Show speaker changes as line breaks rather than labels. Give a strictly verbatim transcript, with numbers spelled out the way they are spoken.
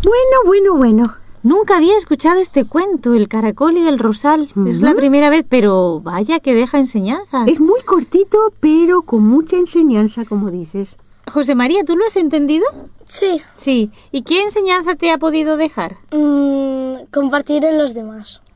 Bueno, bueno, bueno.
Nunca había escuchado este cuento, El caracol y el rosal. Uh-huh. Es la primera vez, pero vaya que deja enseñanzas.
Es muy cortito, pero con mucha enseñanza, como dices.
José María, ¿tú lo has entendido?
Sí.
Sí. ¿Y qué enseñanza te ha podido dejar?
Mm, compartir en los demás.